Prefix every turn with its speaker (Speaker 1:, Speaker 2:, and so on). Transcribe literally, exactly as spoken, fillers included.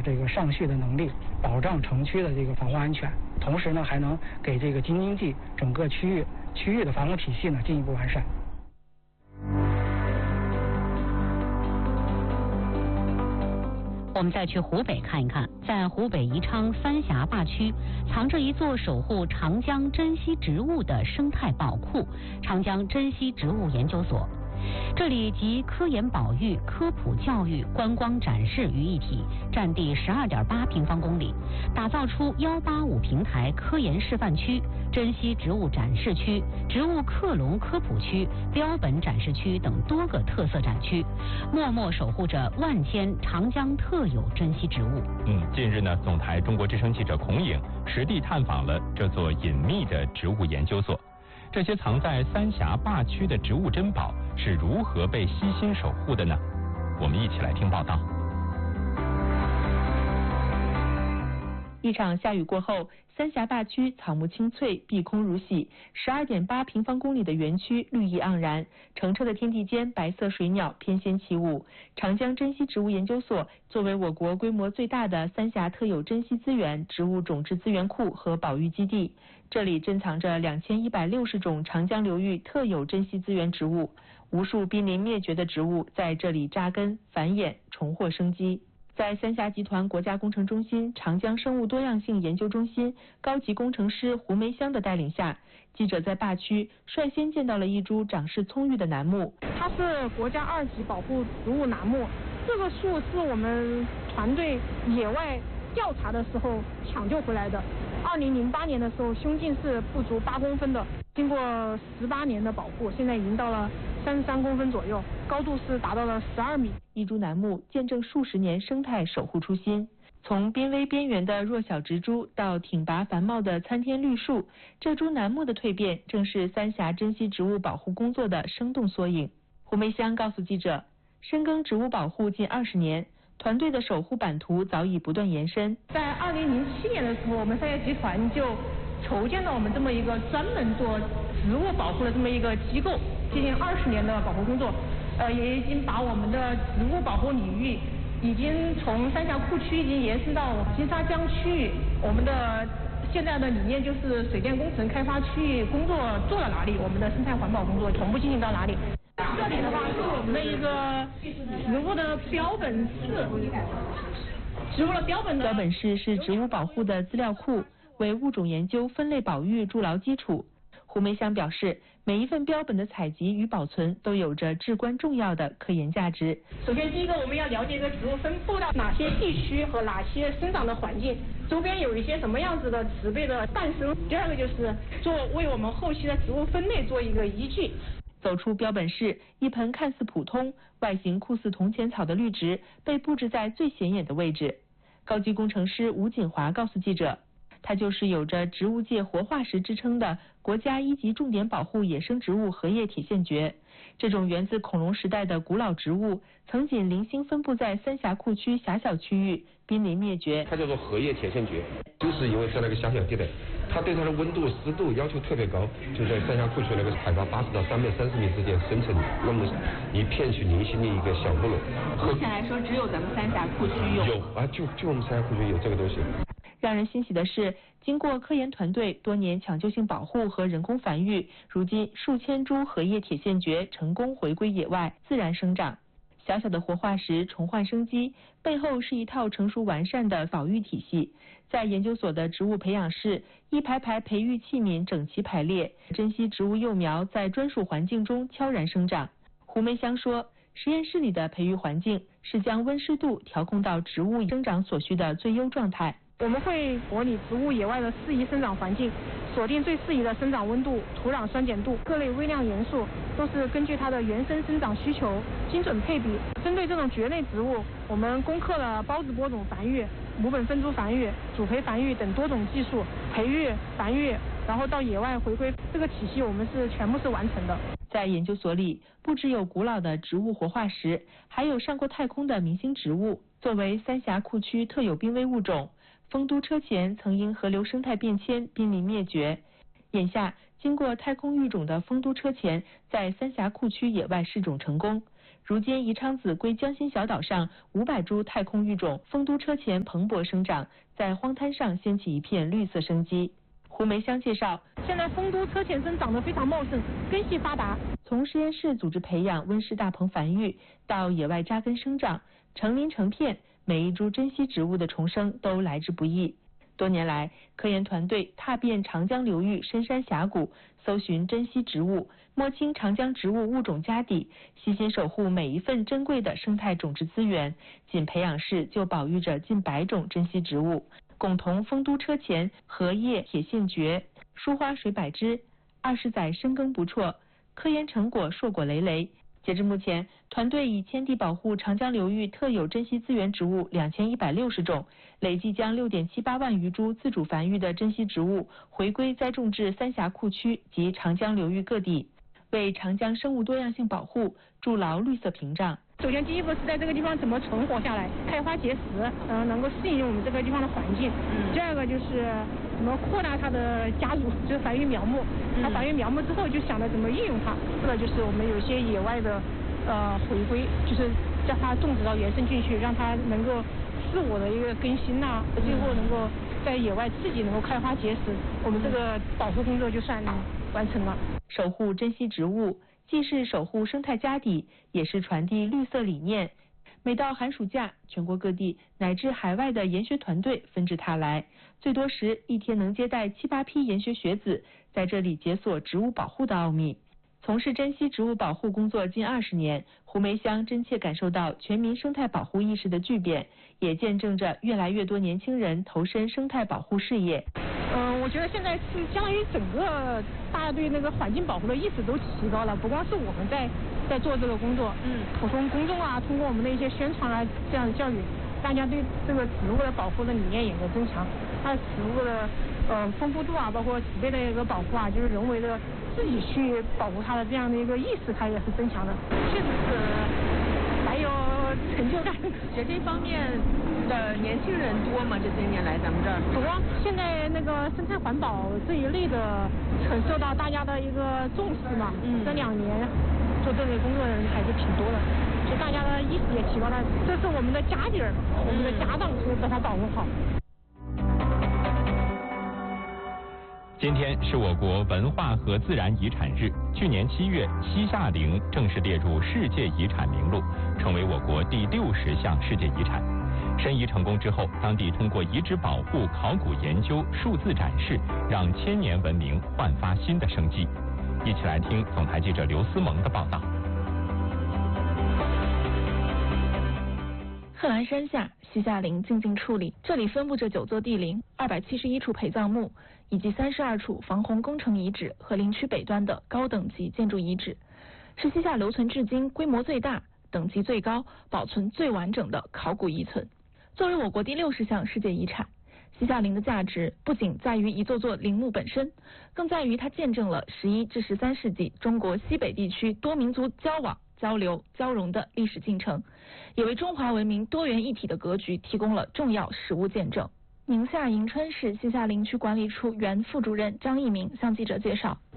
Speaker 1: 这个上蓄的能力，保障城区的这个防护安全，同时呢还能给这个京津冀整个区域区域的防护体系呢进一步完善。
Speaker 2: 我们再去湖北看一看，在湖北宜昌三峡坝区，藏着一座守护长江珍稀植物的生态宝库——长江珍稀植物研究所。这里集科研保育、科普教育、观光展示于一体，占地十二点八平方公里，打造出一八五平台科研示范区、珍稀植物展示区、植物克隆科普区、标本展示区等多个特色展区，默默守护着万千长江特有珍稀植物。
Speaker 3: 嗯，近日呢，总台中国之声记者孔颖实地探访了这座隐秘的植物研究所。这些藏在三峡坝区的植物珍宝是如何被悉心守护的呢？我们一起来听报道。
Speaker 4: 一场下雨过后，三峡坝区草木青翠，碧空如洗，十二点八平方公里的园区绿意盎然，澄澈的天地间，白色水鸟翩跹起舞。长江珍稀植物研究所作为我国规模最大的三峡特有珍稀资源植物种质资源库和保育基地，这里珍藏着两千一百六十种长江流域特有珍稀资源植物，无数濒临灭绝的植物在这里扎根、繁衍、重获生机。在三峡集团国家工程中心长江生物多样性研究中心高级工程师胡梅香的带领下，记者在坝区率先见到了一株长势葱郁的楠木。
Speaker 5: 它是国家二级保护植物楠木，这个树是我们团队野外调查的时候抢救回来的。二零零八年的时候，胸径是不足八公分的，经过十八年的保护，现在已经到了三十三公分左右，高度是达到了十二米。
Speaker 4: 一株楠木见证数十年生态守护初心，从濒危边缘的弱小植株到挺拔繁茂的参天绿树，这株楠木的蜕变正是三峡珍稀植物保护工作的生动缩影。胡梅香告诉记者，深耕植物保护近二十年，团队的守护版图早已不断延伸。
Speaker 5: 在二零零七年的时候，我们三峡集团就筹建了我们这么一个专门做植物保护的这么一个机构，接近二十年的保护工作，呃，也已经把我们的植物保护领域已经从三峡库区已经延伸到金沙江区域。我们的现在的理念就是水电工程开发区域工作做到哪里，我们的生态环保工作同步进行到哪里。这里的话是我们的一个植物的标本室，植物的标本的
Speaker 4: 标本室是植物保护的资料库，为物种研究分类保育筑牢基础。胡梅香表示，每一份标本的采集与保存都有着至关重要的科研价值。
Speaker 5: 首先，第一个我们要了解这个植物分布到哪些地区和哪些生长的环境，周边有一些什么样子的植被的诞生。第二个就是做为我们后期的植物分类做一个依据。
Speaker 4: 走出标本室，一盆看似普通、外形酷似铜钱草的绿植被布置在最显眼的位置。高级工程师吴锦华告诉记者，它就是有着植物界活化石之称的国家一级重点保护野生植物荷叶铁线蕨。这种源自恐龙时代的古老植物，曾仅零星分布在三峡库区狭小区域，濒临灭绝。
Speaker 6: 它叫做荷叶铁线蕨，就是因为在那个狭小地带，它对它的温度、湿度要求特别高，就在三峡库区那个海拔八十到三百三十米之间生成那么一片去零星的一个小部落。
Speaker 4: 目前来说，只有咱们三峡库区有。
Speaker 6: 有啊，就就我们三峡库区有这个东西。
Speaker 4: 让人欣喜的是，经过科研团队多年抢救性保护和人工繁育，如今数千株荷叶铁线蕨成功回归野外，自然生长。小小的活化石重焕生机，背后是一套成熟完善的保育体系。在研究所的植物培养室，一排排培育器皿整齐排列，珍稀植物幼苗在专属环境中悄然生长。胡梅香说，实验室里的培育环境是将温湿度调控到植物生长所需的最优状态。
Speaker 5: 我们会模拟植物野外的适宜生长环境，锁定最适宜的生长温度、土壤酸碱度、各类微量元素，都是根据它的原生生长需求精准配比。针对这种蕨类植物，我们攻克了孢子播种繁育、母本分株繁育、主培繁育等多种技术，培育、繁育，然后到野外回归，这个体系我们是全部是完成的。
Speaker 4: 在研究所里，不只有古老的植物活化石，还有上过太空的明星植物。作为三峡库区特有濒危物种，丰都车前曾因河流生态变迁濒临灭绝。眼下，经过太空育种的丰都车前在三峡库区野外试种成功。 如今宜昌子归江心小岛上五百株太空育种丰都车前蓬勃生长，在荒滩上掀起一片绿色生机。胡梅香介绍，
Speaker 5: 现在丰都车前参长得非常茂盛，根系发达。
Speaker 4: 从实验室组织培养温室大棚繁育，到野外扎根生长，成林成片，每一株珍稀植物的重生都来之不易。多年来，科研团队踏遍长江流域深山峡谷，搜寻珍稀植物，摸清长江植物物种家底，悉心守护每一份珍贵的生态种质资源。仅培养室就保育着近百种珍稀植物，共同丰都车前、荷叶、铁线蕨、疏花水百枝，二十载深耕不辍，科研成果硕果累累。截至目前，团队已签订保护长江流域特有珍稀资源植物两千一百六十种，累计将六点七八万余株自主繁育的珍稀植物回归栽种至三峡库区及长江流域各地，为长江生物多样性保护筑牢绿色屏障。
Speaker 5: 首先，第一步是在这个地方怎么存活下来，开花结实，嗯，能够适应我们这个地方的环境。嗯。第二个就是怎么扩大它的家族，就是繁育苗木。嗯。它繁育苗木之后，就想着怎么运用它。这个就是我们有些野外的呃回归，就是将它种植到原生菌去，让它能够自我的一个更新呐、啊，最后能够在野外自己能够开花结实，我们这个保护工作就算完成了。
Speaker 4: 守护珍稀植物，既是守护生态家底，也是传递绿色理念。每到寒暑假，全国各地乃至海外的研学团队纷至沓来，最多时一天能接待七八批研学学子，在这里解锁植物保护的奥秘。从事珍稀植物保护工作近二十年，胡梅香真切感受到全民生态保护意识的巨变，也见证着越来越多年轻人投身生态保护事业。
Speaker 5: 嗯，我觉得现在是相当于整个大家对那个环境保护的意识都提高了，不光是我们在在做这个工作，嗯，普通公众啊，通过我们的一些宣传啊，这样的教育，大家对这个植物的保护的理念也在增强，它的植物的呃丰富度啊，包括植被的一个保护啊，就是人为的自己去保护它的这样的一个意识，它也是增强的，确实是蛮有成就感。
Speaker 7: 学这方面的年轻人多吗？这些年来咱们这儿
Speaker 5: 多，现在那个生态环保这一类的很受到大家的一个重视嘛。嗯，这两年做这类工作的人还是挺多的，所以大家的意识也提高了。这是我们的家底儿，我们的家当，就是把它保护好。
Speaker 3: 今天是我国文化和自然遗产日。去年七月，西夏陵正式列入世界遗产名录，成为我国第六十项世界遗产。申遗成功之后，当地通过遗址保护、考古研究、数字展示，让千年文明焕发新的生机。一起来听总台记者刘思萌的报道。
Speaker 8: 贺兰山下西夏陵静静矗立，这里分布着九座帝陵、二百七十一处陪葬墓，以及三十二处防洪工程遗址和陵区北端的高等级建筑遗址，是西夏留存至今规模最大、等级最高、保存最完整的考古遗存。作为我国第六十项世界遗产，西夏陵的价值不仅在于一座座陵墓本身，更在于它见证了十一至十三世纪中国西北地区多民族交往、交流、交融的历史进程，也为中华文明多元一体的格局提供了重要实物见证。宁夏银川市西夏陵区管理处原副主任张一鸣向记者介绍。